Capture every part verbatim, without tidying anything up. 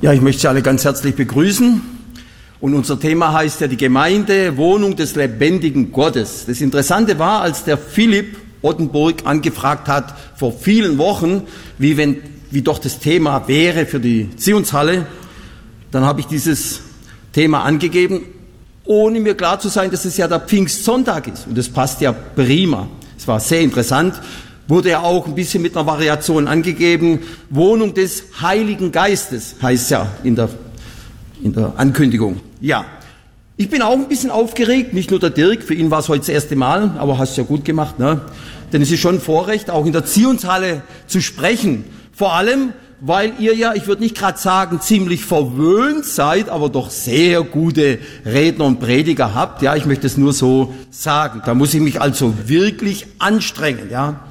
Ja, ich möchte Sie alle ganz herzlich begrüßen. Und unser Thema heißt ja die Gemeinde, Wohnung des lebendigen Gottes. Das Interessante war, als der Philipp Ottenburg angefragt hat vor vielen Wochen, wie, wenn, wie doch das Thema wäre für die Zionshalle, dann habe ich dieses Thema angegeben, ohne mir klar zu sein, dass es ja der Pfingstsonntag ist. Und das passt ja prima. Es war sehr interessant. Wurde ja auch ein bisschen mit einer Variation angegeben. Wohnung des Heiligen Geistes heißt ja in der, in der Ankündigung. Ja, ich bin auch ein bisschen aufgeregt, nicht nur der Dirk, für ihn war es heute das erste Mal, aber hast ja gut gemacht, ne? Denn es ist schon ein Vorrecht, auch in der Zionshalle zu sprechen. Vor allem, weil ihr ja, ich würde nicht gerade sagen, ziemlich verwöhnt seid, aber doch sehr gute Redner und Prediger habt. Ja, ich möchte es nur so sagen. Da muss ich mich also wirklich anstrengen, ja.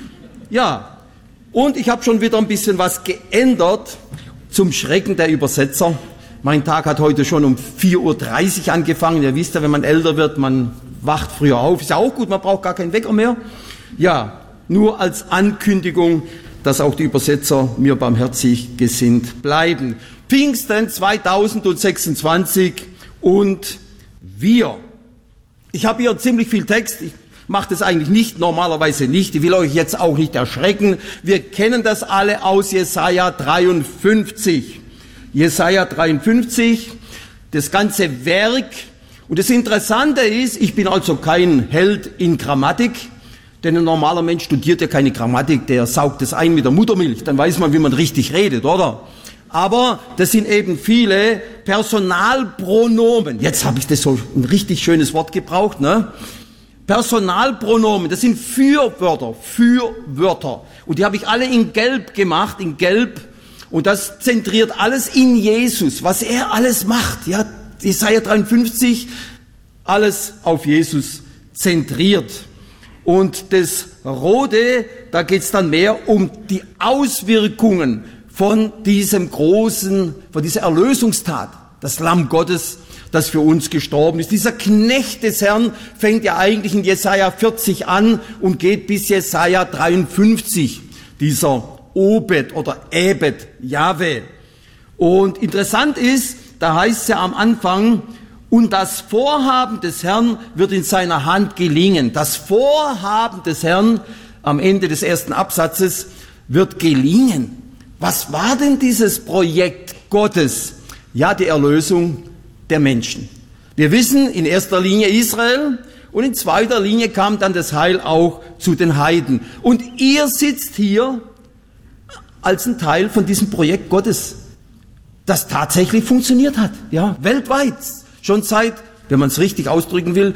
Ja, und ich habe schon wieder ein bisschen was geändert zum Schrecken der Übersetzer. Mein Tag hat heute schon um vier Uhr dreißig angefangen. Ihr wisst ja, wenn man älter wird, man wacht früher auf. Ist ja auch gut, man braucht gar keinen Wecker mehr. Ja, nur als Ankündigung, dass auch die Übersetzer mir barmherzig gesinnt bleiben. Pfingsten zweitausendsechsundzwanzig und wir. Ich habe hier ziemlich viel Text. Ich mache das eigentlich nicht, normalerweise nicht. Ich will euch jetzt auch nicht erschrecken. Wir kennen das alle aus Jesaja dreiundfünfzig. Jesaja dreiundfünfzig, das ganze Werk. Und das Interessante ist, ich bin also kein Held in Grammatik, denn ein normaler Mensch studiert ja keine Grammatik, der saugt es ein mit der Muttermilch, dann weiß man, wie man richtig redet, oder? Aber das sind eben viele Personalpronomen. Jetzt habe ich das so ein richtig schönes Wort gebraucht, ne? Personalpronomen, das sind Fürwörter, Fürwörter. Und die habe ich alle in Gelb gemacht, in Gelb. Und das zentriert alles in Jesus, was er alles macht. Ja, Jesaja dreiundfünfzig, alles auf Jesus zentriert. Und das Rote, da geht es dann mehr um die Auswirkungen von diesem großen, von dieser Erlösungstat. Das Lamm Gottes, das für uns gestorben ist. Dieser Knecht des Herrn fängt ja eigentlich in Jesaja vierzig an und geht bis Jesaja dreiundfünfzig. Dieser Obed oder Ebed, Jahwe. Und interessant ist, da heißt es ja am Anfang, und das Vorhaben des Herrn wird in seiner Hand gelingen. Das Vorhaben des Herrn am Ende des ersten Absatzes wird gelingen. Was war denn dieses Projekt Gottes? Ja, die Erlösung der Menschen. Wir wissen in erster Linie Israel und in zweiter Linie kam dann das Heil auch zu den Heiden. Und ihr sitzt hier als ein Teil von diesem Projekt Gottes, das tatsächlich funktioniert hat, ja, weltweit, schon seit, wenn man es richtig ausdrücken will,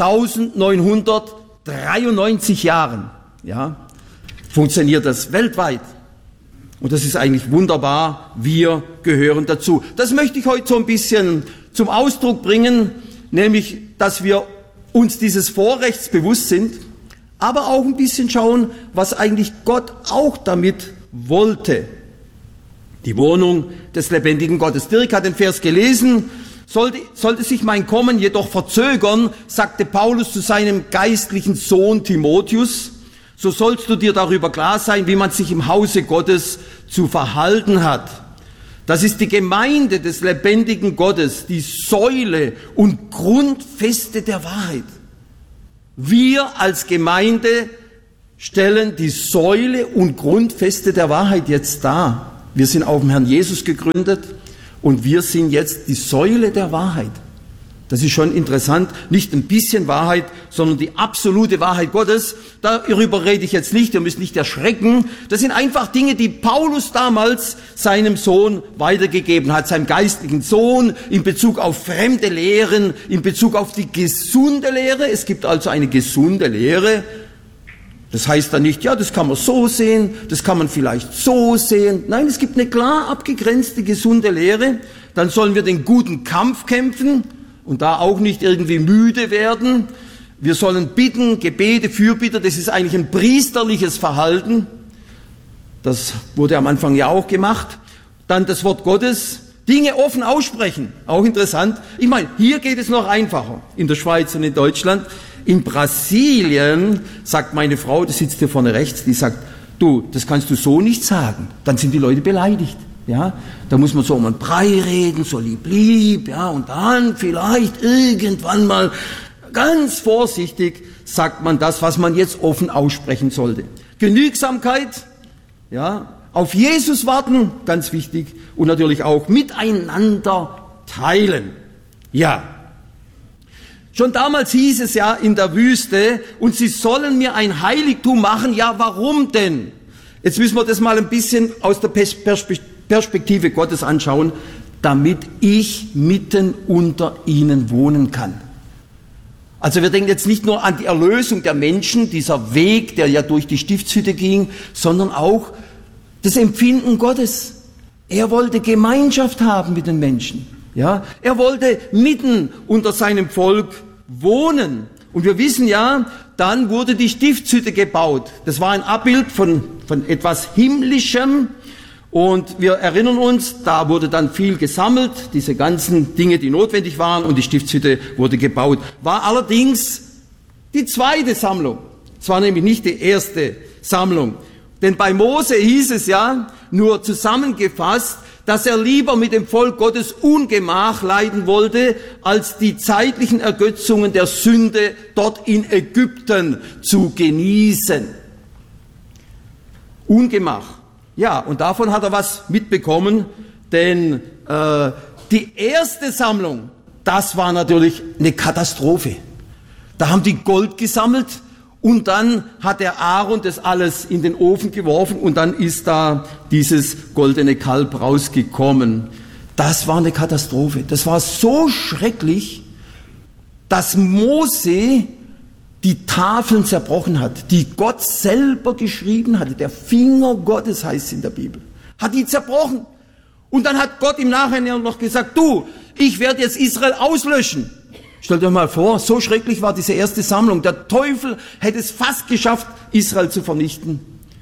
neunzehnhundertdreiundneunzig Jahren, ja, funktioniert das weltweit. Und das ist eigentlich wunderbar, wir gehören dazu. Das möchte ich heute so ein bisschen zum Ausdruck bringen, nämlich, dass wir uns dieses Vorrechts bewusst sind, aber auch ein bisschen schauen, was eigentlich Gott auch damit wollte. Die Wohnung des lebendigen Gottes. Dirk hat den Vers gelesen. Sollte, sollte sich mein Kommen jedoch verzögern, sagte Paulus zu seinem geistlichen Sohn Timotheus, so sollst du dir darüber klar sein, wie man sich im Hause Gottes zu verhalten hat. Das ist die Gemeinde des lebendigen Gottes, die Säule und Grundfeste der Wahrheit. Wir als Gemeinde stellen die Säule und Grundfeste der Wahrheit jetzt dar. Wir sind auf dem Herrn Jesus gegründet und wir sind jetzt die Säule der Wahrheit. Das ist schon interessant, nicht ein bisschen Wahrheit, sondern die absolute Wahrheit Gottes. Darüber rede ich jetzt nicht, ihr müsst nicht erschrecken. Das sind einfach Dinge, die Paulus damals seinem Sohn weitergegeben hat, seinem geistlichen Sohn, in Bezug auf fremde Lehren, in Bezug auf die gesunde Lehre. Es gibt also eine gesunde Lehre. Das heißt dann nicht, ja, das kann man so sehen, das kann man vielleicht so sehen. Nein, es gibt eine klar abgegrenzte, gesunde Lehre. Dann sollen wir den guten Kampf kämpfen und da auch nicht irgendwie müde werden. Wir sollen bitten, Gebete, Fürbitter, das ist eigentlich ein priesterliches Verhalten. Das wurde am Anfang ja auch gemacht. Dann das Wort Gottes, Dinge offen aussprechen, auch interessant. Ich meine, hier geht es noch einfacher, in der Schweiz und in Deutschland. In Brasilien sagt meine Frau, die sitzt hier vorne rechts, die sagt, du, das kannst du so nicht sagen. Dann sind die Leute beleidigt. Ja, da muss man so um einen Brei reden, so lieb, lieb, ja, und dann vielleicht irgendwann mal ganz vorsichtig sagt man das, was man jetzt offen aussprechen sollte. Genügsamkeit, ja, auf Jesus warten, ganz wichtig, und natürlich auch miteinander teilen. Ja. Schon damals hieß es ja in der Wüste, und sie sollen mir ein Heiligtum machen. Ja, warum denn? Jetzt müssen wir das mal ein bisschen aus der Perspektive Gottes anschauen, damit ich mitten unter ihnen wohnen kann. Also wir denken jetzt nicht nur an die Erlösung der Menschen, dieser Weg, der ja durch die Stiftshütte ging, sondern auch das Empfinden Gottes. Er wollte Gemeinschaft haben mit den Menschen. Ja, er wollte mitten unter seinem Volk wohnen. Und wir wissen ja, dann wurde die Stiftshütte gebaut. Das war ein Abbild von, von etwas Himmlischem. Und wir erinnern uns, da wurde dann viel gesammelt, diese ganzen Dinge, die notwendig waren, und die Stiftshütte wurde gebaut. War allerdings die zweite Sammlung. Es war nämlich nicht die erste Sammlung. Denn bei Mose hieß es ja, nur zusammengefasst, dass er lieber mit dem Volk Gottes Ungemach leiden wollte, als die zeitlichen Ergötzungen der Sünde dort in Ägypten zu genießen. Ungemach. Ja, und davon hat er was mitbekommen, denn äh, die erste Sammlung, das war natürlich eine Katastrophe. Da haben die Gold gesammelt, und dann hat der Aaron das alles in den Ofen geworfen, und dann ist da dieses goldene Kalb rausgekommen. Das war eine Katastrophe. Das war so schrecklich, dass Mose die Tafeln zerbrochen hat, die Gott selber geschrieben hatte. Der Finger Gottes heißt es in der Bibel. Hat die zerbrochen. Und dann hat Gott im Nachhinein noch gesagt, du, ich werde jetzt Israel auslöschen. Stellt euch mal vor, so schrecklich war diese erste Sammlung. Der Teufel hätte es fast geschafft, Israel zu vernichten.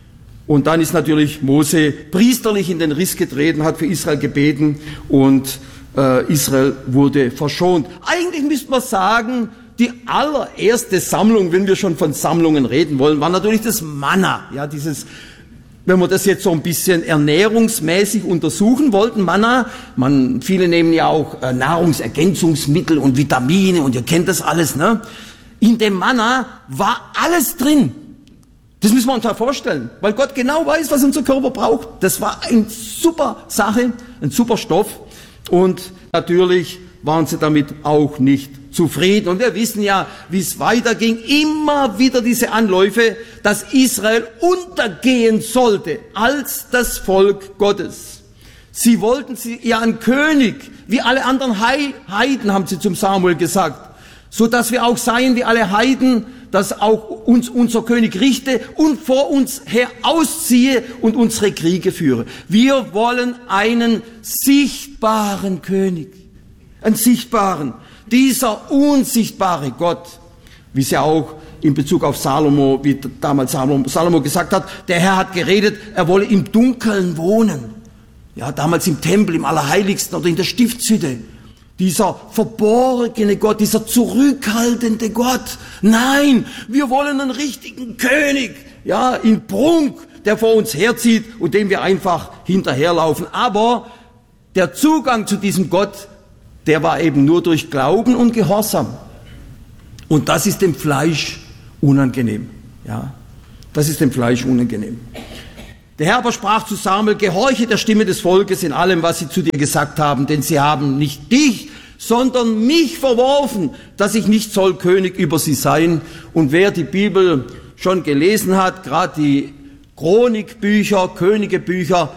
Und dann ist natürlich Mose priesterlich in den Riss getreten, hat für Israel gebeten, und äh, Israel wurde verschont. Eigentlich müsste man sagen, die allererste Sammlung, wenn wir schon von Sammlungen reden wollen, war natürlich das Manna. Ja, dieses, wenn wir das jetzt so ein bisschen ernährungsmäßig untersuchen wollten, Manna, man, viele nehmen ja auch äh, Nahrungsergänzungsmittel und Vitamine, und ihr kennt das alles, ne? In dem Manna war alles drin. Das müssen wir uns ja vorstellen, weil Gott genau weiß, was unser Körper braucht. Das war eine super Sache, ein super Stoff, und natürlich waren sie damit auch nicht zufrieden. Und wir wissen ja, wie es weiterging. Immer wieder diese Anläufe, dass Israel untergehen sollte als das Volk Gottes. Sie wollten sie ja einen König, wie alle anderen Heiden, haben sie zum Samuel gesagt, so dass wir auch seien wie alle Heiden, dass auch uns unser König richte und vor uns her ausziehe und unsere Kriege führe. Wir wollen einen sichtbaren König. Einen sichtbaren, dieser unsichtbare Gott, wie es ja auch in Bezug auf Salomo, wie damals Salomo, Salomo gesagt hat, der Herr hat geredet, er wolle im Dunkeln wohnen. Ja, damals im Tempel, im Allerheiligsten oder in der Stiftshütte. Dieser verborgene Gott, dieser zurückhaltende Gott. Nein, wir wollen einen richtigen König, ja, in Prunk, der vor uns herzieht und dem wir einfach hinterherlaufen. Aber der Zugang zu diesem Gott, der war eben nur durch Glauben und Gehorsam. Und das ist dem Fleisch unangenehm. Ja, das ist dem Fleisch unangenehm. Der Herr aber sprach zu Samuel, gehorche der Stimme des Volkes in allem, was sie zu dir gesagt haben, denn sie haben nicht dich, sondern mich verworfen, dass ich nicht soll König über sie sein. Und wer die Bibel schon gelesen hat, gerade die Chronikbücher, Königebücher,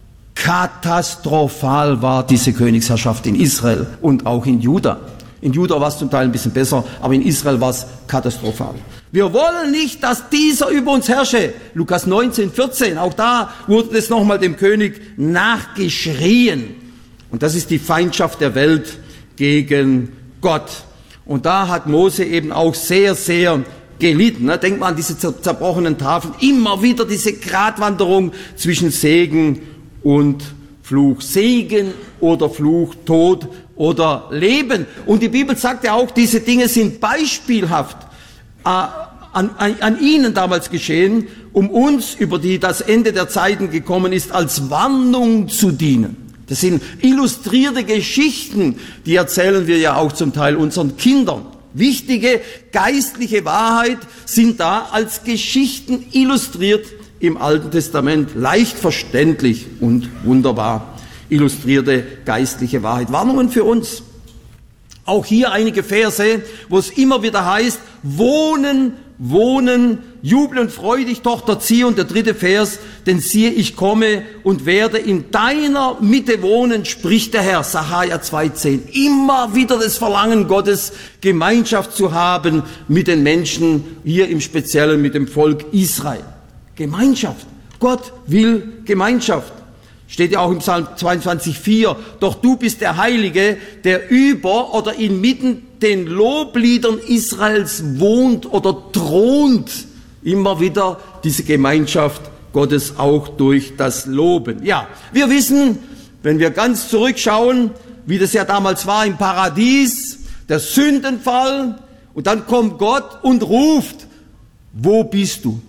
katastrophal war diese Königsherrschaft in Israel und auch in Juda. In Juda war es zum Teil ein bisschen besser, aber in Israel war es katastrophal. Wir wollen nicht, dass dieser über uns herrsche. Lukas neunzehn, vierzehn, auch da wurde es nochmal dem König nachgeschrien. Und das ist die Feindschaft der Welt gegen Gott. Und da hat Mose eben auch sehr, sehr gelitten. Denkt mal an diese zerbrochenen Tafeln. Immer wieder diese Gratwanderung zwischen Segen und Fluch. Segen oder Fluch, Tod oder Leben. Und die Bibel sagt ja auch, diese Dinge sind beispielhaft äh, an, an, an ihnen damals geschehen. um uns, über die das Ende der Zeiten gekommen ist, als Warnung zu dienen. Das sind illustrierte Geschichten, die erzählen wir ja auch zum Teil unseren Kindern. Wichtige geistliche Wahrheit sind da als Geschichten illustriert im Alten Testament, leicht verständlich und wunderbar illustrierte geistliche Wahrheit. Warnungen für uns. Auch hier einige Verse, wo es immer wieder heißt, wohnen, wohnen, jubel und freu dich, Tochter Zion. Der dritte Vers, denn siehe, ich komme und werde in deiner Mitte wohnen, spricht der Herr. Sacharja zwei zehn. Immer wieder das Verlangen Gottes, Gemeinschaft zu haben mit den Menschen, hier im Speziellen mit dem Volk Israel. Gemeinschaft. Gott will Gemeinschaft. Steht ja auch im Psalm zweiundzwanzig vier. Doch du bist der Heilige, der über oder inmitten den Lobliedern Israels wohnt oder thront. Immer wieder diese Gemeinschaft Gottes auch durch das Loben. Ja, wir wissen, wenn wir ganz zurückschauen, wie das ja damals war im Paradies, der Sündenfall, und dann kommt Gott und ruft, wo bist du?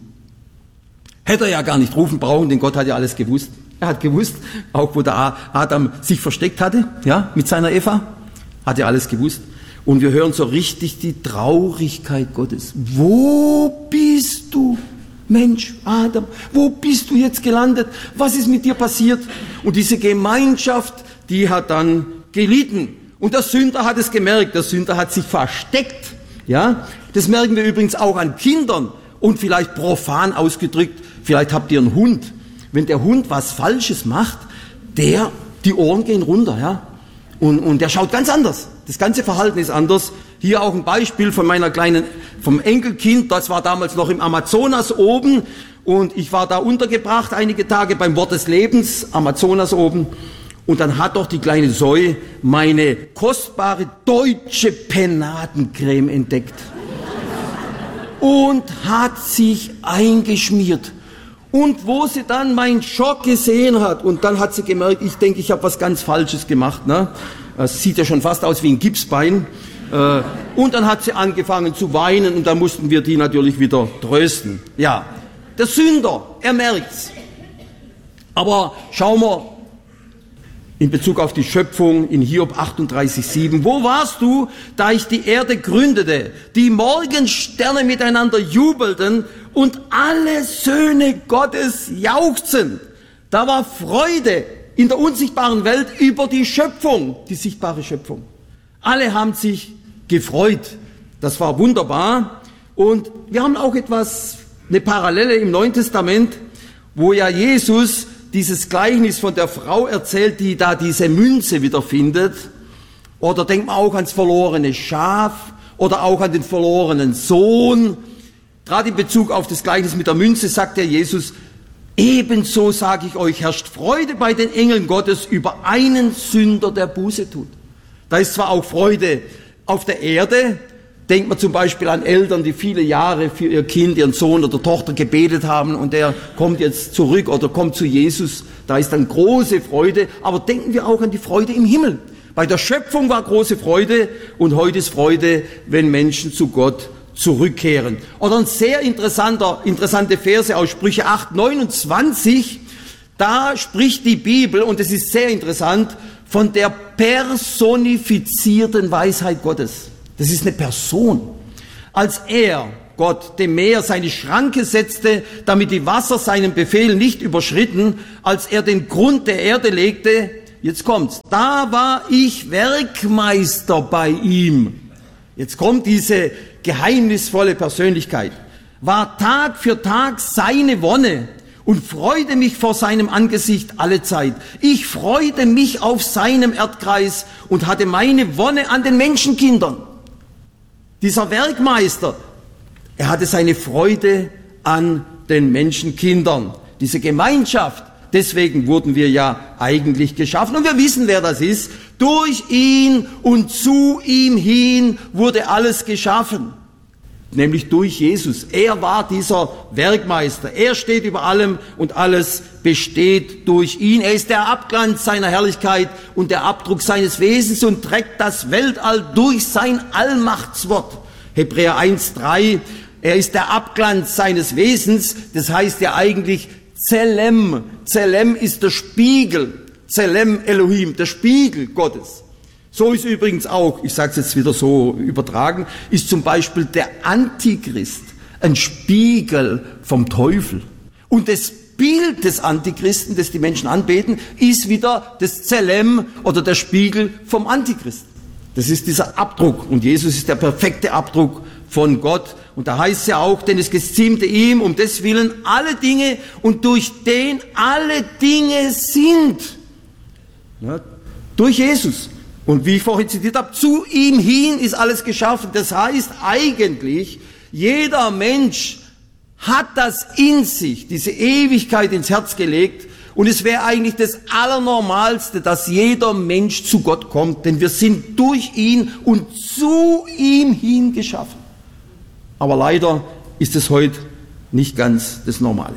Hätte er ja gar nicht rufen brauchen, denn Gott hat ja alles gewusst. Er hat gewusst, auch wo der Adam sich versteckt hatte, ja, mit seiner Eva, hat er alles gewusst. Und wir hören so richtig die Traurigkeit Gottes. Wo bist du, Mensch, Adam? Wo bist du jetzt gelandet? Was ist mit dir passiert? Und diese Gemeinschaft, die hat dann gelitten. Und der Sünder hat es gemerkt. Der Sünder hat sich versteckt. Ja, das merken wir übrigens auch an Kindern. Und vielleicht profan ausgedrückt, vielleicht habt ihr einen Hund. Wenn der Hund was Falsches macht, der, die Ohren gehen runter, ja. Und, und der schaut ganz anders. Das ganze Verhalten ist anders. Hier auch ein Beispiel von meiner kleinen, vom Enkelkind. Das war damals noch im Amazonas oben. Und ich war da untergebracht einige Tage beim Wort des Lebens, Amazonas oben. Und dann hat doch die kleine Zoe meine kostbare deutsche Penatencreme entdeckt. Und hat sich eingeschmiert. Und wo sie dann meinen Schock gesehen hat, und dann hat sie gemerkt, ich denke, ich habe was ganz Falsches gemacht. Ne? Das sieht ja schon fast aus wie ein Gipsbein. Äh, und dann hat sie angefangen zu weinen, und dann mussten wir die natürlich wieder trösten. Ja, der Sünder, er merkt's. Aber schauen wir in Bezug auf die Schöpfung in Hiob achtunddreißig sieben. Wo warst du, da ich die Erde gründete, die Morgensterne miteinander jubelten und alle Söhne Gottes jauchzen? Da war Freude in der unsichtbaren Welt über die Schöpfung, die sichtbare Schöpfung. Alle haben sich gefreut. Das war wunderbar. Und wir haben auch etwas, eine Parallele im Neuen Testament, wo ja Jesus dieses Gleichnis von der Frau erzählt, die da diese Münze wiederfindet. Oder denkt man auch ans verlorene Schaf oder auch an den verlorenen Sohn. Gerade in Bezug auf das Gleichnis mit der Münze sagt der Jesus, ebenso sage ich euch, herrscht Freude bei den Engeln Gottes über einen Sünder, der Buße tut. Da ist zwar auch Freude auf der Erde. Denkt man zum Beispiel an Eltern, die viele Jahre für ihr Kind, ihren Sohn oder Tochter gebetet haben und der kommt jetzt zurück oder kommt zu Jesus. Da ist dann große Freude. Aber denken wir auch an die Freude im Himmel. Bei der Schöpfung war große Freude und heute ist Freude, wenn Menschen zu Gott zurückkehren. Oder ein sehr interessanter, interessante Verse aus Sprüche acht neunundzwanzig. Da spricht die Bibel, und es ist sehr interessant, von der personifizierten Weisheit Gottes. Das ist eine Person. Als er, Gott, dem Meer seine Schranke setzte, damit die Wasser seinen Befehl nicht überschritten, als er den Grund der Erde legte, jetzt kommt's, da war ich Werkmeister bei ihm. Jetzt kommt diese geheimnisvolle Persönlichkeit. War Tag für Tag seine Wonne und freute mich vor seinem Angesicht alle Zeit. Ich freute mich auf seinem Erdkreis und hatte meine Wonne an den Menschenkindern. Dieser Werkmeister, er hatte seine Freude an den Menschenkindern. Diese Gemeinschaft, deswegen wurden wir ja eigentlich geschaffen. Und wir wissen, wer das ist. Durch ihn und zu ihm hin wurde alles geschaffen. Nämlich durch Jesus. Er war dieser Werkmeister. Er steht über allem und alles besteht durch ihn. Er ist der Abglanz seiner Herrlichkeit und der Abdruck seines Wesens und trägt das Weltall durch sein Allmachtswort. Hebräer eins drei. Er ist der Abglanz seines Wesens, das heißt ja eigentlich Zelem. Zelem ist der Spiegel, Zelem Elohim, der Spiegel Gottes. So ist übrigens auch, ich sage es jetzt wieder so übertragen, ist zum Beispiel der Antichrist ein Spiegel vom Teufel. Und das Bild des Antichristen, das die Menschen anbeten, ist wieder das Zelem oder der Spiegel vom Antichrist. Das ist dieser Abdruck. Und Jesus ist der perfekte Abdruck von Gott. Und da heißt es ja auch, denn es geziemte ihm um des Willen alle Dinge und durch den alle Dinge sind. Ja, durch Jesus. Und wie ich vorhin zitiert habe, zu ihm hin ist alles geschaffen. Das heißt eigentlich, jeder Mensch hat das in sich, diese Ewigkeit ins Herz gelegt. Und es wäre eigentlich das Allernormalste, dass jeder Mensch zu Gott kommt, denn wir sind durch ihn und zu ihm hin geschaffen. Aber leider ist es heute nicht ganz das Normale.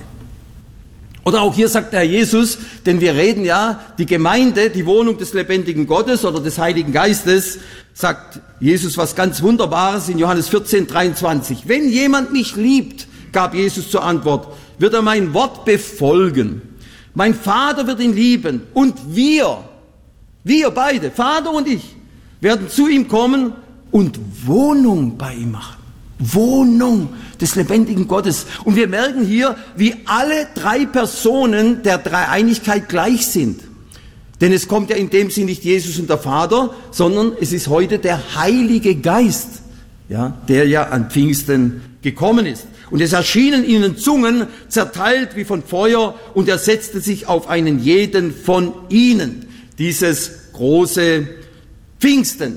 Oder auch hier sagt der Herr Jesus, denn wir reden ja, die Gemeinde, die Wohnung des lebendigen Gottes oder des Heiligen Geistes, sagt Jesus was ganz Wunderbares in Johannes vierzehn, dreiundzwanzig. Wenn jemand mich liebt, gab Jesus zur Antwort, wird er mein Wort befolgen. Mein Vater wird ihn lieben und wir, wir beide, Vater und ich, werden zu ihm kommen und Wohnung bei ihm machen. Wohnung des lebendigen Gottes. Und wir merken hier, wie alle drei Personen der Dreieinigkeit gleich sind. Denn es kommt ja in dem Sinn nicht Jesus und der Vater, sondern es ist heute der Heilige Geist, ja, der ja an Pfingsten gekommen ist. Und es erschienen ihnen Zungen, zerteilt wie von Feuer, und er setzte sich auf einen jeden von ihnen. Dieses große Pfingsten.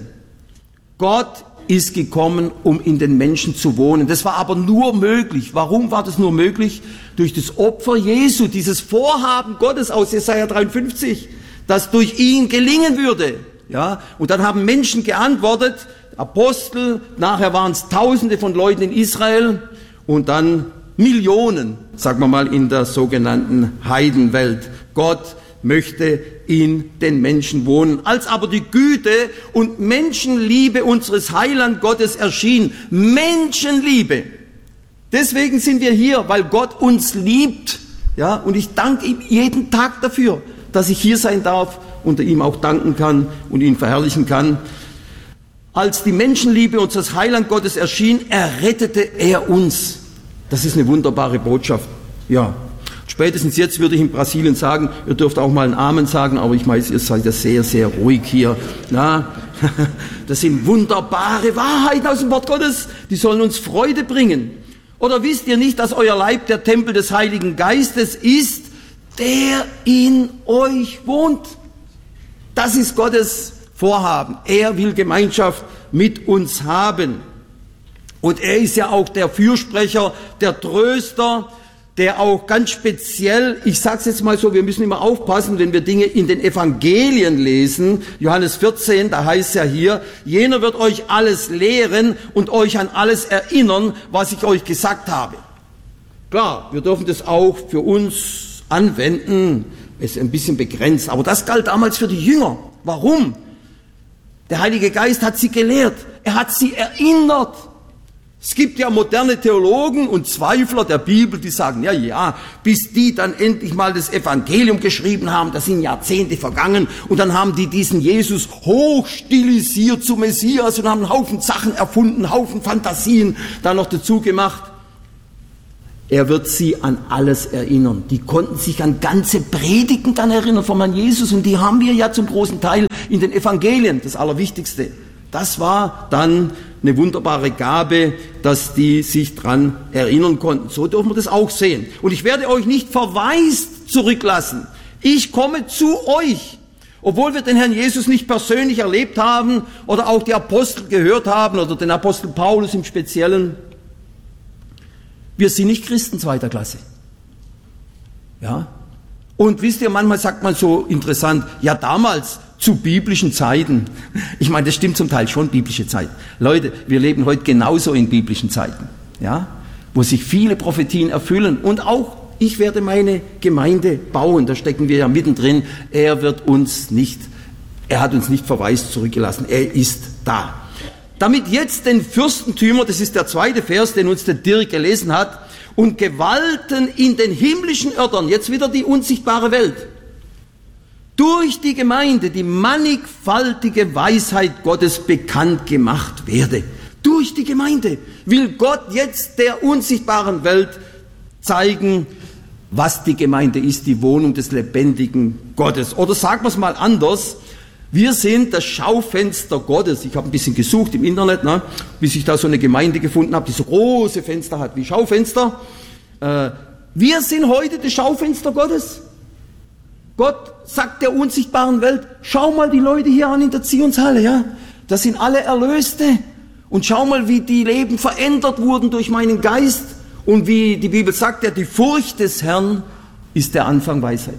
Gott ist gekommen, um in den Menschen zu wohnen. Das war aber nur möglich. Warum war das nur möglich? Durch das Opfer Jesu, dieses Vorhaben Gottes aus Jesaja dreiundfünfzig, das durch ihn gelingen würde. Ja, und dann haben Menschen geantwortet, Apostel, nachher waren es Tausende von Leuten in Israel und dann Millionen, sagen wir mal, in der sogenannten Heidenwelt. Gott möchte in den Menschen wohnen. Als aber die Güte und Menschenliebe unseres Heiland Gottes erschien, Menschenliebe. Deswegen sind wir hier, weil Gott uns liebt. Ja, und ich danke ihm jeden Tag dafür, dass ich hier sein darf und ihm auch danken kann und ihn verherrlichen kann. Als die Menschenliebe unseres Heiland Gottes erschien, errettete er uns. Das ist eine wunderbare Botschaft. Ja. Spätestens jetzt würde ich in Brasilien sagen, ihr dürft auch mal einen Amen sagen, aber ich weiß, ihr seid ja sehr, sehr ruhig hier. Na, das sind wunderbare Wahrheiten aus dem Wort Gottes, die sollen uns Freude bringen. Oder wisst ihr nicht, dass euer Leib der Tempel des Heiligen Geistes ist, der in euch wohnt? Das ist Gottes Vorhaben. Er will Gemeinschaft mit uns haben. Und er ist ja auch der Fürsprecher, der Tröster, der auch ganz speziell, ich sage es jetzt mal so, wir müssen immer aufpassen, wenn wir Dinge in den Evangelien lesen, Johannes vierzehn, da heißt es ja hier, jener wird euch alles lehren und euch an alles erinnern, was ich euch gesagt habe. Klar, wir dürfen das auch für uns anwenden, ist ein bisschen begrenzt, aber das galt damals für die Jünger. Warum? Der Heilige Geist hat sie gelehrt, er hat sie erinnert. Es gibt ja moderne Theologen und Zweifler der Bibel, die sagen, ja, ja, bis die dann endlich mal das Evangelium geschrieben haben, da sind Jahrzehnte vergangen und dann haben die diesen Jesus hochstilisiert zum Messias und haben einen Haufen Sachen erfunden, einen Haufen Fantasien da noch dazu gemacht. Er wird sie an alles erinnern. Die konnten sich an ganze Predigten dann erinnern vom Herrn Jesus und die haben wir ja zum großen Teil in den Evangelien, das Allerwichtigste. Das war dann eine wunderbare Gabe, dass die sich dran erinnern konnten. So dürfen wir das auch sehen. Und ich werde euch nicht verwaist zurücklassen. Ich komme zu euch. Obwohl wir den Herrn Jesus nicht persönlich erlebt haben oder auch die Apostel gehört haben oder den Apostel Paulus im Speziellen. Wir sind nicht Christen zweiter Klasse. Ja. Und wisst ihr, manchmal sagt man so interessant, ja damals, zu biblischen Zeiten. Ich meine, das stimmt zum Teil schon, biblische Zeiten. Leute, wir leben heute genauso in biblischen Zeiten, ja, wo sich viele Prophetien erfüllen. Und auch ich werde meine Gemeinde bauen, da stecken wir ja mittendrin. Er wird uns nicht, er hat uns nicht verwaist zurückgelassen, er ist da. damit jetzt den Fürstentümer, das ist der zweite Vers, den uns der Dirk gelesen hat, und Gewalten in den himmlischen Örtern, jetzt wieder die unsichtbare Welt, durch die Gemeinde die mannigfaltige Weisheit Gottes bekannt gemacht werde. Durch die Gemeinde will Gott jetzt der unsichtbaren Welt zeigen, was die Gemeinde ist, die Wohnung des lebendigen Gottes. Oder sagen wir es mal anders, wir sind das Schaufenster Gottes. Ich habe ein bisschen gesucht im Internet, ne, bis ich da so eine Gemeinde gefunden habe, die so große Fenster hat wie Schaufenster. Äh, wir sind heute das Schaufenster Gottes. Gott sagt der unsichtbaren Welt, schau mal die Leute hier an in der Zionshalle, ja, das sind alle Erlöste. Und schau mal, wie die Leben verändert wurden durch meinen Geist. Und wie die Bibel sagt, ja, die Furcht des Herrn ist der Anfang Weisheit.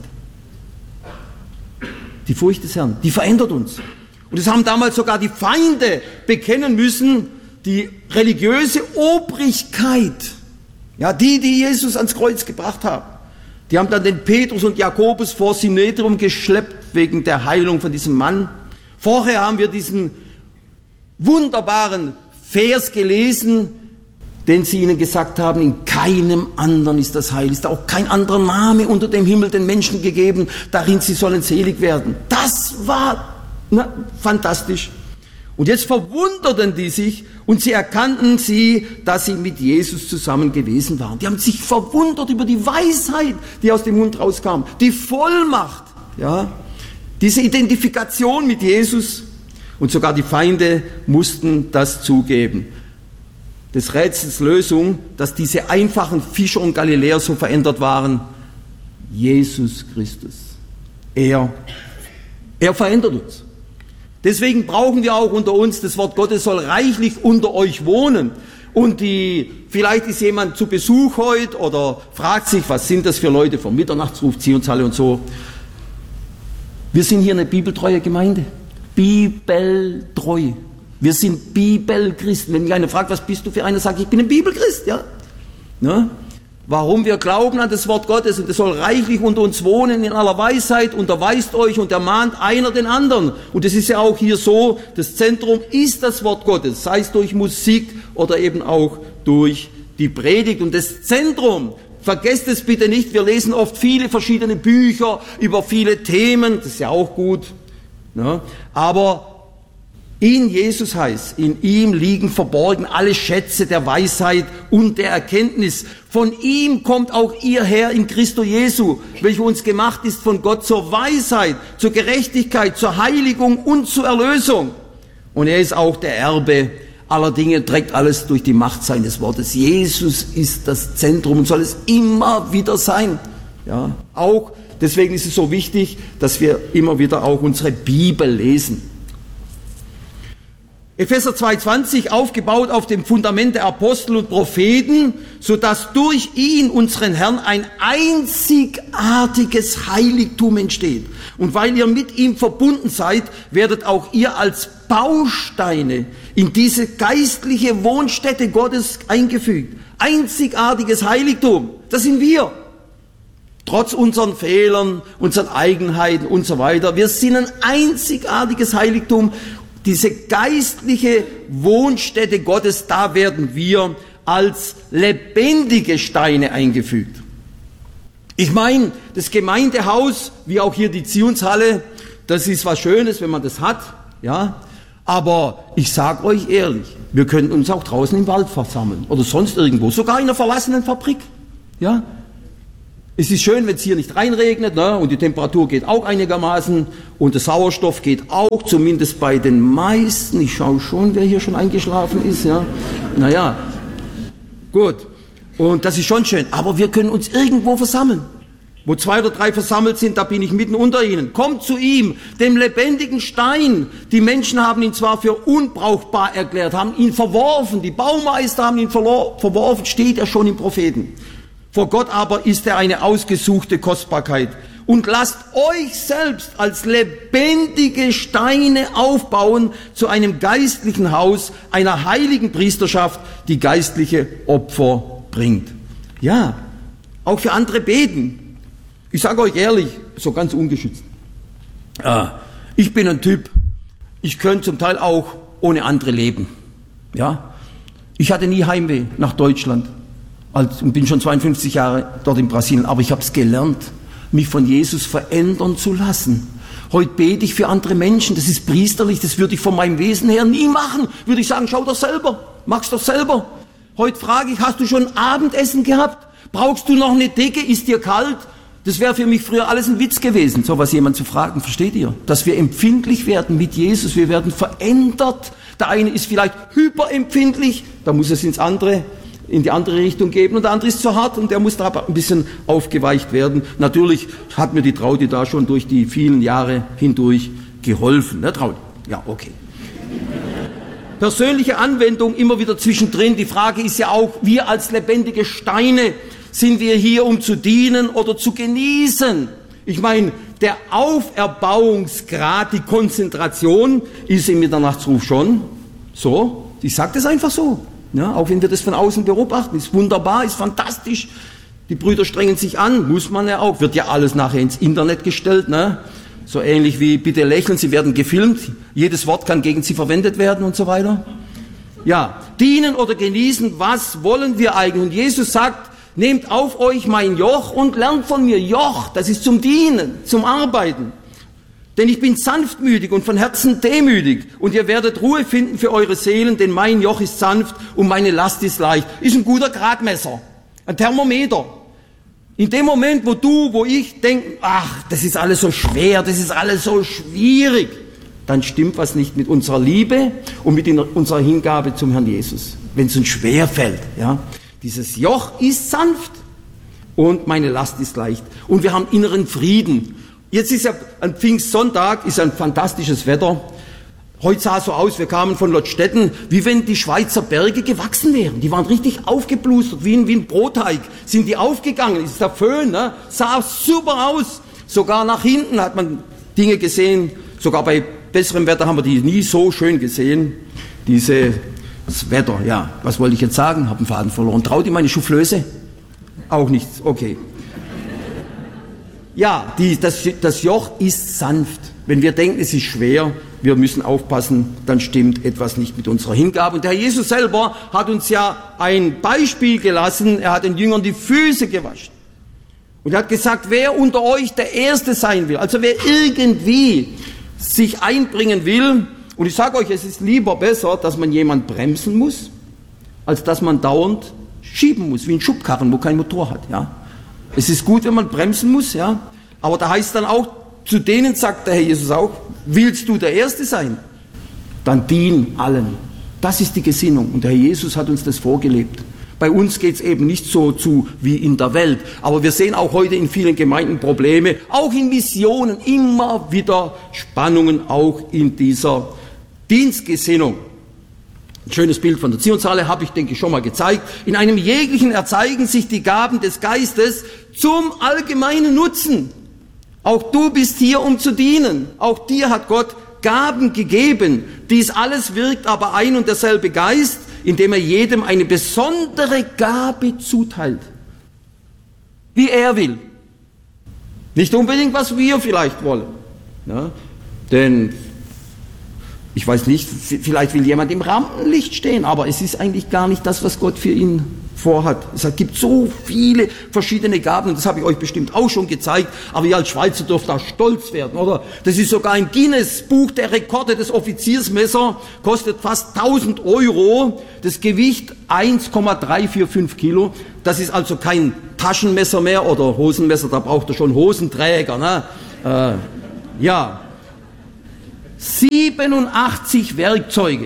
Die Furcht des Herrn, die verändert uns. Und das haben damals sogar die Feinde bekennen müssen, die religiöse Obrigkeit, ja, die, die Jesus ans Kreuz gebracht haben. Die haben dann den Petrus und Jakobus vor Synedrium geschleppt wegen der Heilung von diesem Mann. Vorher haben wir diesen wunderbaren Vers gelesen, den sie ihnen gesagt haben, in keinem anderen ist das Heil, ist auch kein anderer Name unter dem Himmel den Menschen gegeben, darin sie sollen selig werden. Das war na, fantastisch. Und jetzt verwunderten die sich und sie erkannten sie, dass sie mit Jesus zusammen gewesen waren. Die haben sich verwundert über die Weisheit, die aus dem Mund rauskam, die Vollmacht, ja, diese Identifikation mit Jesus. Und sogar die Feinde mussten das zugeben. Des Rätsels Lösung, dass diese einfachen Fischer und Galiläer so verändert waren. Jesus Christus. Er, er verändert uns. Deswegen brauchen wir auch unter uns, das Wort Gottes soll reichlich unter euch wohnen. Und die, vielleicht ist jemand zu Besuch heute oder fragt sich, was sind das für Leute vom Mitternachtsruf, Zionshalle und so. Wir sind hier eine bibeltreue Gemeinde. Bibeltreu. Wir sind Bibelchristen. Wenn mich einer fragt, was bist du für einer, sage ich, ich bin ein Bibelchrist. Ja? Ne? Warum? Wir glauben an das Wort Gottes und es soll reichlich unter uns wohnen in aller Weisheit, unterweist euch und ermahnt einer den anderen. Und es ist ja auch hier so, das Zentrum ist das Wort Gottes, sei es durch Musik oder eben auch durch die Predigt. Und das Zentrum, vergesst es bitte nicht, wir lesen oft viele verschiedene Bücher über viele Themen, das ist ja auch gut. Ne? Aber in Jesus heißt, in ihm liegen verborgen alle Schätze der Weisheit und der Erkenntnis. Von ihm kommt auch ihr her in Christo Jesu, welcher uns gemacht ist von Gott zur Weisheit, zur Gerechtigkeit, zur Heiligung und zur Erlösung. Und er ist auch der Erbe aller Dinge, trägt alles durch die Macht seines Wortes. Jesus ist das Zentrum und soll es immer wieder sein. Ja, auch deswegen ist es so wichtig, dass wir immer wieder auch unsere Bibel lesen. Epheser zwei zwanzig, aufgebaut auf dem Fundament der Apostel und Propheten, so dass durch ihn, unseren Herrn, ein einzigartiges Heiligtum entsteht. Und weil ihr mit ihm verbunden seid, werdet auch ihr als Bausteine in diese geistliche Wohnstätte Gottes eingefügt. Einzigartiges Heiligtum, das sind wir. Trotz unseren Fehlern, unseren Eigenheiten und so weiter. Wir sind ein einzigartiges Heiligtum. Diese geistliche Wohnstätte Gottes, da werden wir als lebendige Steine eingefügt. Ich meine, das Gemeindehaus, wie auch hier die Zionshalle, das ist was Schönes, wenn man das hat, ja. Aber ich sage euch ehrlich, wir könnten uns auch draußen im Wald versammeln oder sonst irgendwo, sogar in einer verlassenen Fabrik, ja. Es ist schön, wenn es hier nicht reinregnet, ne? Und die Temperatur geht auch einigermaßen und der Sauerstoff geht auch, zumindest bei den meisten. Ich schaue schon, wer hier schon eingeschlafen ist. Ja, naja, gut. Und das ist schon schön. Aber wir können uns irgendwo versammeln. Wo zwei oder drei versammelt sind, da bin ich mitten unter ihnen. Kommt zu ihm, dem lebendigen Stein. Die Menschen haben ihn zwar für unbrauchbar erklärt, haben ihn verworfen. Die Baumeister haben ihn verworfen, steht er schon im Propheten. Vor Gott aber ist er eine ausgesuchte Kostbarkeit. Und lasst euch selbst als lebendige Steine aufbauen zu einem geistlichen Haus, einer heiligen Priesterschaft, die geistliche Opfer bringt. Ja, auch für andere beten. Ich sage euch ehrlich, so ganz ungeschützt. Ich bin ein Typ, ich könnte zum Teil auch ohne andere leben. Ja, ich hatte nie Heimweh nach Deutschland als, und bin schon zweiundfünfzig Jahre dort in Brasilien, aber ich habe es gelernt, mich von Jesus verändern zu lassen. Heute bete ich für andere Menschen, das ist priesterlich, das würde ich von meinem Wesen her nie machen. Würde ich sagen, schau doch selber, mach's doch selber. Heute frage ich, hast du schon Abendessen gehabt? Brauchst du noch eine Decke? Ist dir kalt? Das wäre für mich früher alles ein Witz gewesen, sowas jemand zu fragen, versteht ihr? Dass wir empfindlich werden mit Jesus, wir werden verändert. Der eine ist vielleicht hyperempfindlich, da muss es ins andere, in die andere Richtung geben, und der andere ist zu hart und der muss da ein bisschen aufgeweicht werden. Natürlich hat mir die Traudi da schon durch die vielen Jahre hindurch geholfen. Ne, Traudi? Ja, okay. Persönliche Anwendung immer wieder zwischendrin. Die Frage ist ja auch, wir als lebendige Steine, sind wir hier, um zu dienen oder zu genießen? Ich meine, der Auferbauungsgrad, die Konzentration ist im Mitternachtsruf schon so. Ich sage das einfach so. Ja, auch wenn wir das von außen beobachten, ist wunderbar, ist fantastisch. Die Brüder strengen sich an, muss man ja auch. Wird ja alles nachher ins Internet gestellt, ne? So ähnlich wie bitte lächeln, sie werden gefilmt. Jedes Wort kann gegen sie verwendet werden und so weiter. Ja, dienen oder genießen, was wollen wir eigentlich? Und Jesus sagt, nehmt auf euch mein Joch und lernt von mir. Joch, das ist zum Dienen, zum Arbeiten. Denn ich bin sanftmütig und von Herzen demütig und ihr werdet Ruhe finden für eure Seelen, denn mein Joch ist sanft und meine Last ist leicht. Ist ein guter Gradmesser, ein Thermometer. In dem Moment, wo du, wo ich denke, ach, das ist alles so schwer, das ist alles so schwierig, dann stimmt was nicht mit unserer Liebe und mit unserer Hingabe zum Herrn Jesus. Wenn es uns schwer fällt, ja. Dieses Joch ist sanft und meine Last ist leicht. Und wir haben inneren Frieden. Jetzt ist ja ein Pfingstsonntag, ist ein fantastisches Wetter. Heute sah es so aus, wir kamen von Lottstetten, wie wenn die Schweizer Berge gewachsen wären. Die waren richtig aufgeblustert, wie ein, wie ein Brotteig. Sind die aufgegangen, ist der Föhn, ne? Sah super aus. Sogar nach hinten hat man Dinge gesehen. Sogar bei besserem Wetter haben wir die nie so schön gesehen. Diese... Das Wetter, ja. Was wollte ich jetzt sagen? Hab einen Faden verloren. Traut ihr meine Soufflöse? Auch nichts, okay. Ja, die, das, das Joch ist sanft. Wenn wir denken, es ist schwer, wir müssen aufpassen, dann stimmt etwas nicht mit unserer Hingabe. Und der Herr Jesus selber hat uns ja ein Beispiel gelassen. Er hat den Jüngern die Füße gewaschen. Und er hat gesagt, wer unter euch der Erste sein will, also wer irgendwie sich einbringen will. Und ich sage euch, es ist lieber besser, dass man jemand bremsen muss, als dass man dauernd schieben muss, wie ein Schubkarren, wo kein Motor hat. Ja. Es ist gut, wenn man bremsen muss, ja. Aber da heißt dann auch, zu denen sagt der Herr Jesus auch, willst du der Erste sein? Dann dien allen. Das ist die Gesinnung. Und der Herr Jesus hat uns das vorgelebt. Bei uns geht es eben nicht so zu wie in der Welt. Aber wir sehen auch heute in vielen Gemeinden Probleme, auch in Missionen, immer wieder Spannungen, auch in dieser Dienstgesinnung. Ein schönes Bild von der Zionshalle habe ich, denke ich, schon mal gezeigt. In einem jeglichen erzeigen sich die Gaben des Geistes zum allgemeinen Nutzen. Auch du bist hier, um zu dienen. Auch dir hat Gott Gaben gegeben. Dies alles wirkt aber ein und derselbe Geist, indem er jedem eine besondere Gabe zuteilt. Wie er will. Nicht unbedingt, was wir vielleicht wollen. Ja? Denn ich weiß nicht, vielleicht will jemand im Rampenlicht stehen, aber es ist eigentlich gar nicht das, was Gott für ihn vorhat. Es gibt so viele verschiedene Gaben, und das habe ich euch bestimmt auch schon gezeigt, aber ihr als Schweizer dürft da stolz werden, oder? Das ist sogar ein Guinness-Buch der Rekorde. Das Offiziersmesser kostet fast tausend Euro, das Gewicht eins Komma drei vier fünf Kilo. Das ist also kein Taschenmesser mehr oder Hosenmesser, da braucht er schon Hosenträger, ne? Äh, ja. siebenundachtzig Werkzeuge,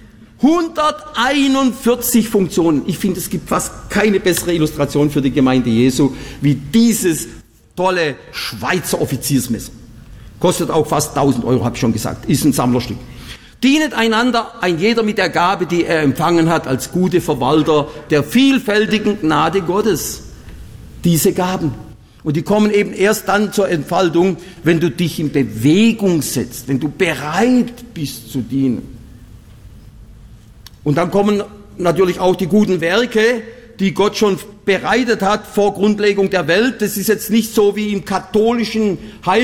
hunderteinundvierzig Funktionen. Ich finde, es gibt fast keine bessere Illustration für die Gemeinde Jesu wie dieses tolle Schweizer Offiziersmesser. Kostet auch fast tausend Euro, habe ich schon gesagt. Ist ein Sammlerstück. Dienet einander, ein jeder mit der Gabe, die er empfangen hat, als gute Verwalter der vielfältigen Gnade Gottes. Diese Gaben. Und die kommen eben erst dann zur Entfaltung, wenn du dich in Bewegung setzt, wenn du bereit bist zu dienen. Und dann kommen natürlich auch die guten Werke, die Gott schon bereitet hat vor Grundlegung der Welt. Das ist jetzt nicht so wie im katholischen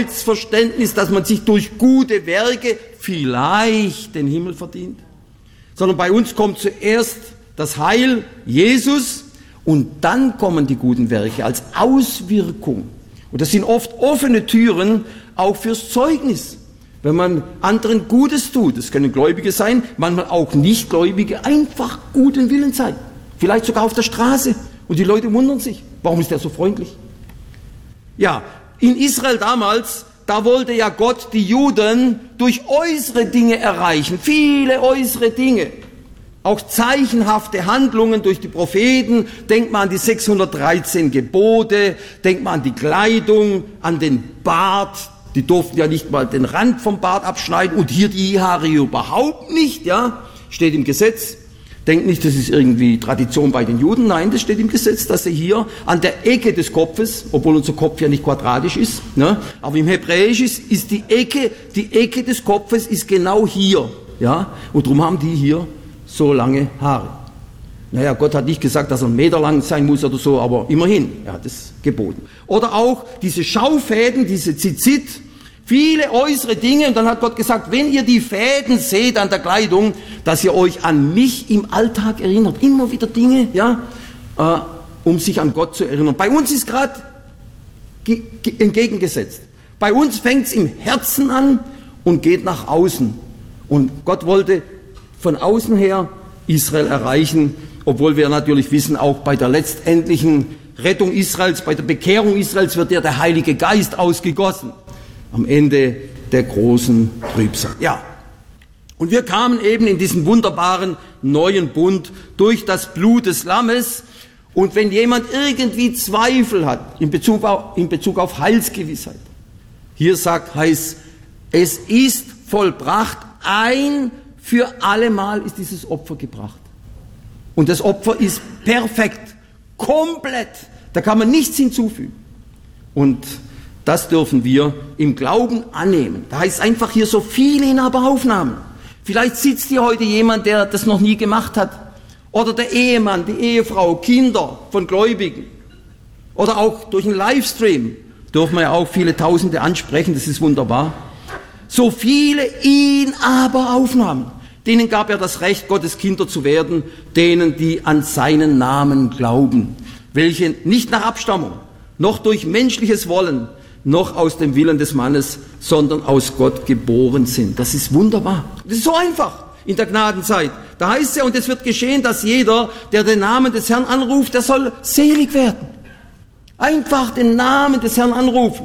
Heilsverständnis, dass man sich durch gute Werke vielleicht den Himmel verdient, sondern bei uns kommt zuerst das Heil, Jesus, und dann kommen die guten Werke als Auswirkung. Und das sind oft offene Türen, auch fürs Zeugnis. Wenn man anderen Gutes tut, das können Gläubige sein, manchmal auch Nichtgläubige, einfach guten Willen sein. Vielleicht sogar auf der Straße. Und die Leute wundern sich, warum ist der so freundlich? Ja, in Israel damals, da wollte ja Gott die Juden durch äußere Dinge erreichen. Viele äußere Dinge. Auch zeichenhafte Handlungen durch die Propheten. Denkt man an die sechshundertdreizehn Gebote, denkt man an die Kleidung, an den Bart. Die durften ja nicht mal den Rand vom Bart abschneiden und hier die Haare überhaupt nicht, ja. Steht im Gesetz. Denkt nicht, das ist irgendwie Tradition bei den Juden. Nein, das steht im Gesetz, dass sie hier an der Ecke des Kopfes, obwohl unser Kopf ja nicht quadratisch ist, ne, aber im Hebräisch ist, ist die Ecke, die Ecke des Kopfes ist genau hier, ja. Und darum haben die hier so lange Haare. Naja, Gott hat nicht gesagt, dass er einen Meter lang sein muss oder so, aber immerhin, er hat es geboten. Oder auch diese Schaufäden, diese Zizit, viele äußere Dinge, und dann hat Gott gesagt, wenn ihr die Fäden seht an der Kleidung, dass ihr euch an mich im Alltag erinnert. Immer wieder Dinge, ja, äh, um sich an Gott zu erinnern. Bei uns ist gerade entgegengesetzt. Bei uns fängt es im Herzen an und geht nach außen. Und Gott wollte von außen her Israel erreichen, obwohl wir natürlich wissen, auch bei der letztendlichen Rettung Israels, bei der Bekehrung Israels wird ja der Heilige Geist ausgegossen. Am Ende der großen Trübsal. Ja. Und wir kamen eben in diesen wunderbaren neuen Bund durch das Blut des Lammes. Und wenn jemand irgendwie Zweifel hat in Bezug auf, in Bezug auf Heilsgewissheit, hier sagt, heißt, es ist vollbracht, ein für allemal ist dieses Opfer gebracht. Und das Opfer ist perfekt, komplett. Da kann man nichts hinzufügen. Und das dürfen wir im Glauben annehmen. Da heißt einfach hier so viele in aber Aufnahmen. Vielleicht sitzt hier heute jemand, der das noch nie gemacht hat. Oder der Ehemann, die Ehefrau, Kinder von Gläubigen. Oder auch durch einen Livestream dürfen wir ja auch viele Tausende ansprechen, das ist wunderbar. So viele in aber Aufnahmen. Denen gab er das Recht, Gottes Kinder zu werden, denen, die an seinen Namen glauben, welche nicht nach Abstammung, noch durch menschliches Wollen, noch aus dem Willen des Mannes, sondern aus Gott geboren sind. Das ist wunderbar. Das ist so einfach in der Gnadenzeit. Da heißt es ja, und es wird geschehen, dass jeder, der den Namen des Herrn anruft, der soll selig werden. Einfach den Namen des Herrn anrufen.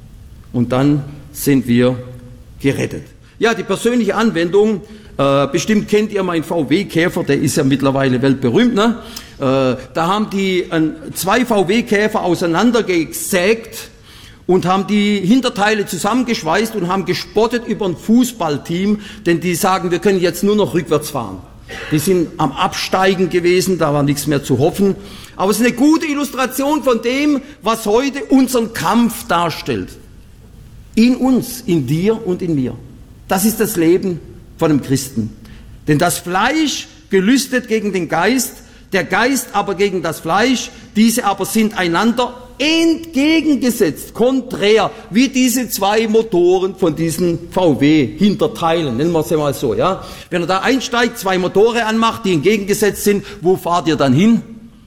Und dann sind wir gerettet. Ja, die persönliche Anwendung, äh, bestimmt kennt ihr meinen V W-Käfer, der ist ja mittlerweile weltberühmt, ne? Äh, da haben die äh, zwei V W-Käfer auseinandergesägt und haben die Hinterteile zusammengeschweißt und haben gespottet über ein Fußballteam, denn die sagen, wir können jetzt nur noch rückwärts fahren. Die sind am Absteigen gewesen, da war nichts mehr zu hoffen. Aber es ist eine gute Illustration von dem, was heute unseren Kampf darstellt. In uns, in dir und in mir. Das ist das Leben von einem Christen. Denn das Fleisch gelüstet gegen den Geist, der Geist aber gegen das Fleisch, diese aber sind einander entgegengesetzt, konträr, wie diese zwei Motoren von diesen V W-Hinterteilen, nennen wir es mal so, ja. Wenn er da einsteigt, zwei Motore anmacht, die entgegengesetzt sind, wo fahrt ihr dann hin?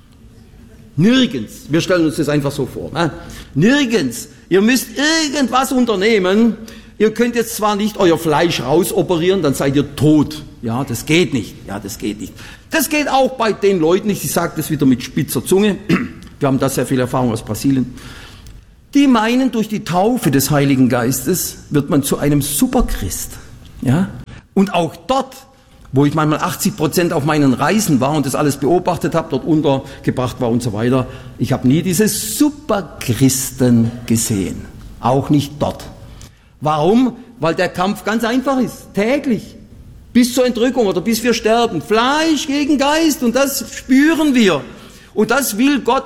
Nirgends. Wir stellen uns das einfach so vor. Ne? Nirgends. Ihr müsst irgendwas unternehmen. Ihr könnt jetzt zwar nicht euer Fleisch rausoperieren, dann seid ihr tot. Ja, das geht nicht. Ja, das geht nicht. Das geht auch bei den Leuten nicht. Ich sage das wieder mit spitzer Zunge. Wir haben da sehr viel Erfahrung aus Brasilien. Die meinen, durch die Taufe des Heiligen Geistes wird man zu einem Superchrist. Ja? Und auch dort, wo ich manchmal achtzig Prozent auf meinen Reisen war und das alles beobachtet habe, dort untergebracht war und so weiter, ich habe nie diese Superchristen gesehen. Auch nicht dort. Warum? Weil der Kampf ganz einfach ist. Täglich. Bis zur Entrückung oder bis wir sterben. Fleisch gegen Geist. Und das spüren wir. Und das will Gott